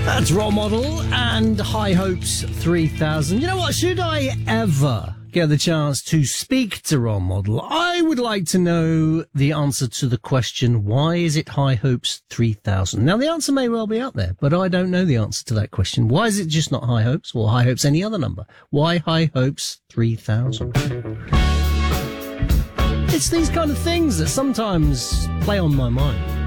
That's Role Model and High Hopes 3000. You know what? Should I ever get the chance to speak to Role Model, I would like to know the answer to the question, why is it High Hopes 3000? Now, the answer may well be out there, but I don't know the answer to that question. Why is it just not High Hopes or High Hopes any other number? Why High Hopes 3000? It's these kind of things that sometimes play on my mind.